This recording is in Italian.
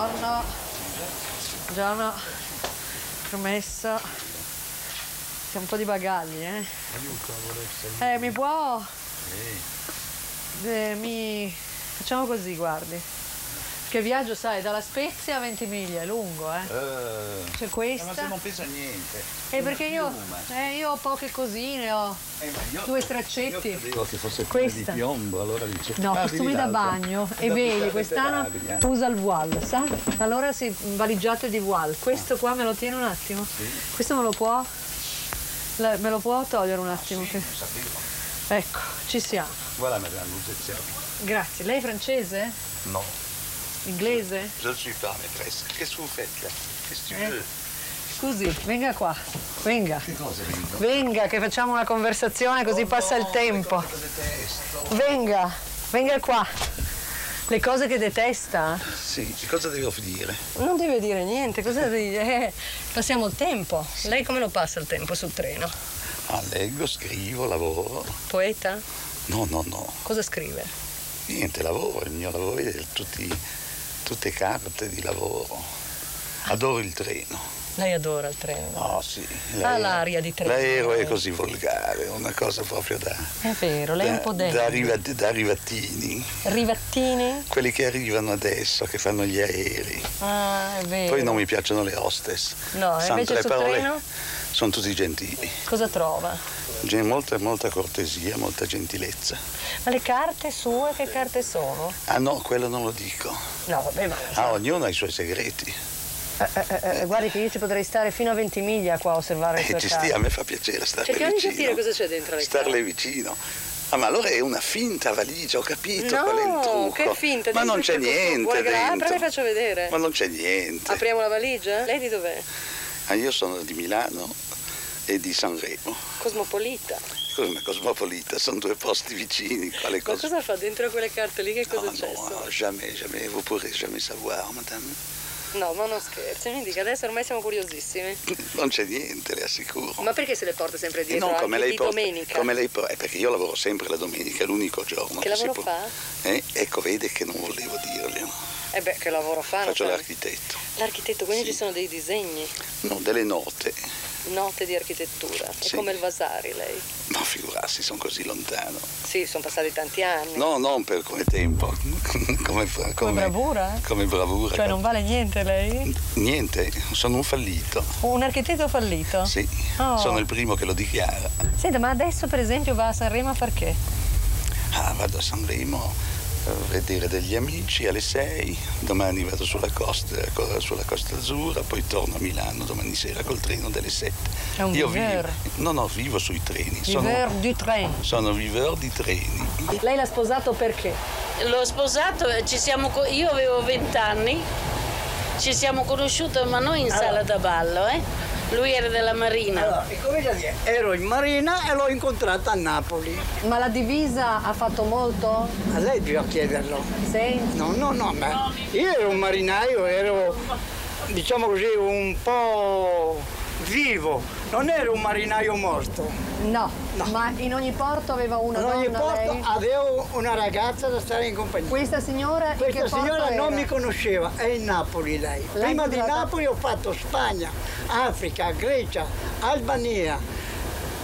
Buongiorno. Buongiorno. Promessa. C'è un po' di bagagli, eh? Aiuto, vorrei Mi può? Facciamo così, guardi. Che viaggio, sai, dalla Spezia a Ventimiglia, è lungo, eh? C'è questa. Ma se non pesa niente. Perché io ho poche cosine, ho due straccetti. Io credevo che fosse questa di piombo, allora dice. No, costumi da bagno. E vedi, quest'anno usa il voile, sa? Allora sì, valigiate di voile. Questo qua me lo tiene un attimo? Sì. Questo me lo può? Me lo può togliere un attimo? Sì, sapevo. Ecco, ci siamo. Voilà, madame, vous êtes servie. Grazie. Lei è francese? Non. Inglese? Je ne suis pas maîtresse. Qu'est-ce que vous faites là? Qu'est-ce que tu veux? Scusi, venga qua. Venga. Che cosa vengo? Venga, che facciamo una conversazione così passa il tempo. Venga, venga qua. Le cose che detesta? Sì, cosa devo dire? Non deve dire niente, cosa deve dire? Passiamo il tempo. Lei come lo passa il tempo sul treno? Ah, leggo, scrivo, lavoro. Poeta? No, no, no. Cosa scrive? Niente, lavoro, il mio lavoro è tutte carte di lavoro. Adoro il treno. Lei adora il treno? Oh sì. Ha l'aria di treno. L'aereo è così volgare, una cosa proprio da... È vero, lei è un po' dentro. Da rivattini. Rivattini? Quelli che arrivano adesso, che fanno gli aerei. Ah, è vero. Poi non mi piacciono le hostess. No, Sanno invece le sul parole, treno? sono tutti gentili. Cosa trova? Molta cortesia, molta gentilezza. Ma le carte sue che carte sono? Ah no, quello non lo dico. No, vabbè, ma... Ognuno ha i suoi segreti. Guardi che io ci potrei stare fino a Ventimiglia qua a osservare le sue Ci carte. stia, a me fa piacere starle vicino. Cerchiamo di capire cosa c'è dentro le carte. Starle vicino. Ah, ma allora è una finta valigia, ho capito qual è il trucco. No, che finta. Ma non c'è niente dentro. Apra e faccio vedere. Ma non c'è niente. Apriamo la valigia? Lei di dov'è? Io sono di Milano e di Sanremo. Cosmopolita. Come Cosmopolita, sono due posti vicini. Ma cosa fa dentro quelle carte lì? Che cosa c'è? No, jamais, vous pourrez jamais savoir, madame. No, ma non scherzi, mi dica, adesso ormai siamo curiosissimi. Non c'è niente, le assicuro. Ma perché se le porta sempre dietro? No, come anche lei di porta, domenica? come lei porta, perché io lavoro sempre la domenica, è l'unico giorno. Che lavoro fa? Ecco, vede che non volevo dirglielo. Che lavoro fa? Faccio l'architetto. L'architetto, quindi sì. Ci sono dei disegni? No, delle note. Note di architettura. È come il Vasari, lei? No, figurarsi, sono così lontano. Sì, sono passati tanti anni. No, non per come tempo. come bravura? Come bravura. Cioè non vale niente lei? Niente, sono un fallito. Un architetto fallito? Sì, Oh. sono il primo che lo dichiara. Senta, ma adesso per esempio va a Sanremo a far che? Vado a Sanremo a vedere degli amici alle 6, domani vado sulla Costa Azzurra, poi torno a Milano domani sera col treno delle 7. È un viveur. Vivo sui treni. Viveur du train. Sono viveur di treni. Lei l'ha sposato perché? L'ho sposato, io avevo 20 anni, ci siamo conosciuti ma non in sala da ballo, Lui era della Marina. Allora, comincia a dire, ero in Marina e l'ho incontrata a Napoli. Ma la divisa ha fatto molto? A lei bisogna chiederlo. Sì? No, ma io ero un marinaio, ero, diciamo così, un po' vivo. Non ero un marinaio morto. No, ma in ogni porto aveva una donna, In ogni porto lei? avevo una ragazza da stare in compagnia. Questa signora Questa signora non mi conosceva. conosceva, è in Napoli lei. Prima di Napoli ho fatto Spagna, Africa, Grecia, Albania,